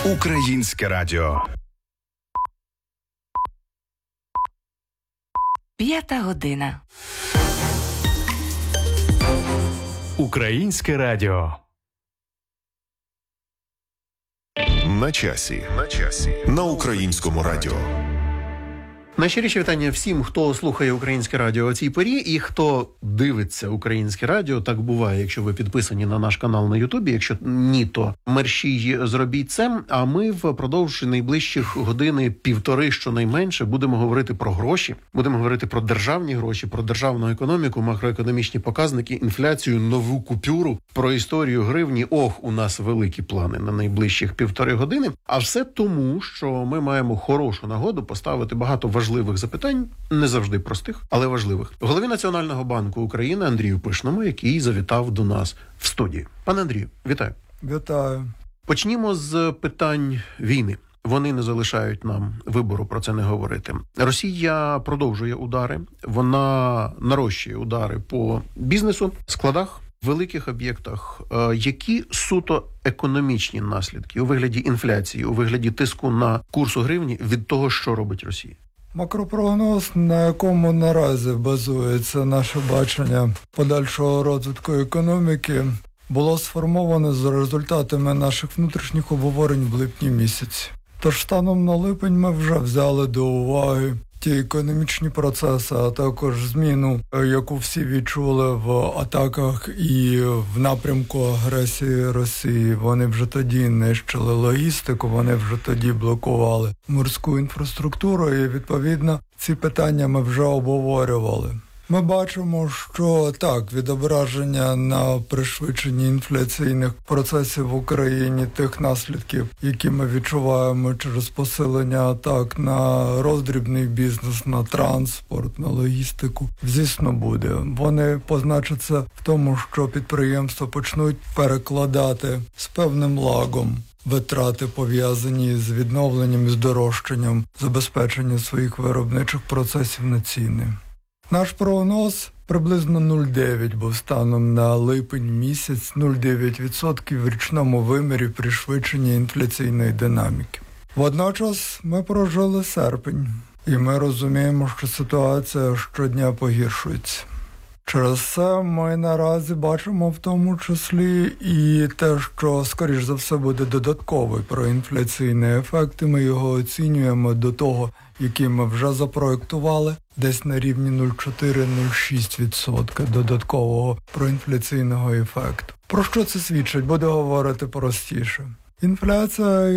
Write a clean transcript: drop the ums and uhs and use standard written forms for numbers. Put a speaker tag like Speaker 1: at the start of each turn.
Speaker 1: Українське радіо.
Speaker 2: 5 година.
Speaker 3: Українське радіо.
Speaker 4: На часі. На Українському радіо.
Speaker 5: Найщиріші вітання всім, хто слухає Українське радіо о цій порі і хто дивиться Українське радіо. Так буває, якщо ви підписані на наш канал на Ютубі. Якщо ні, то мерщій зробіть це. А ми впродовж найближчих години-півтори, щонайменше, будемо говорити про гроші. Будемо говорити про державні гроші, про державну економіку, макроекономічні показники, інфляцію, нову купюру, про історію гривні. Ох, у нас великі плани на найближчих півтори години. А все тому, що ми маємо хорошу нагоду поставити багато важливих запитань, не завжди простих, але важливих. Голові Національного банку України Андрію Пишному, який завітав до нас в студії. Пане Андрію, вітаю.
Speaker 6: Вітаю.
Speaker 5: Почнімо з питань війни. Вони не залишають нам вибору про це не говорити. Росія продовжує удари, вона нарощує удари по бізнесу, складах, великих об'єктах. Які суто економічні наслідки у вигляді інфляції, у вигляді тиску на курсу гривні від того, що робить Росія?
Speaker 6: Макропрогноз, на якому наразі базується наше бачення подальшого розвитку економіки, було сформоване за результатами наших внутрішніх обговорень в липні місяці. Тож станом на липень ми вже взяли до уваги ті економічні процеси, а також зміну, яку всі відчули в атаках і в напрямку агресії Росії. Вони вже тоді нищили логістику, вони вже тоді блокували морську інфраструктуру, і, відповідно, ці питання ми вже обговорювали. Ми бачимо, що так, відображення на пришвидшенні інфляційних процесів в Україні, тих наслідків, які ми відчуваємо через посилення атак на роздрібний бізнес, на транспорт, на логістику, звісно, буде. Вони позначаться в тому, що підприємства почнуть перекладати з певним лагом витрати, пов'язані з відновленням і здорожчанням забезпечення своїх виробничих процесів на ціни. Наш прогноз приблизно 0,9 був станом на липень місяць, 0,9% в річному вимірі пришвидшення інфляційної динаміки. Водночас ми прожили серпень, і ми розуміємо, що ситуація щодня погіршується. Через це ми наразі бачимо в тому числі і те, що, скоріш за все, буде додатковий проінфляційний ефект, і ми його оцінюємо до того, який ми вже запроєктували, десь на рівні 0,4-0,6% додаткового проінфляційного ефекту. Про що це свідчить? Буду говорити простіше. Інфляція